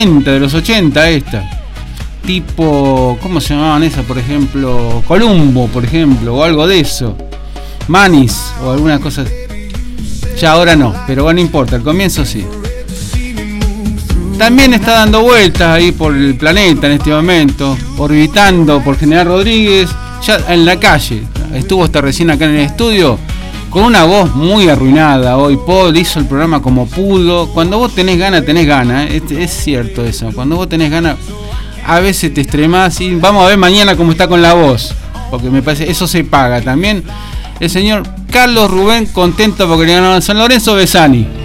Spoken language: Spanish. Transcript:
de los 80 esta. Tipo, ¿cómo se llamaban esas, por ejemplo? Columbo, por ejemplo, o algo de eso. Manis, o alguna cosa. Ya ahora no, pero bueno, no importa, al comienzo sí. También está dando vueltas ahí por el planeta en este momento, orbitando por General Rodríguez, ya en la calle. Estuvo hasta recién acá en el estudio, con una voz muy arruinada hoy. Paul hizo el programa como pudo. Cuando vos tenés ganas, tenés ganas. Es cierto eso. Cuando vos tenés ganas, a veces te extremás y vamos a ver mañana cómo está con la voz. Porque me parece, eso se paga también. El señor Carlos Rubén contento porque le ganaron a San Lorenzo Besani.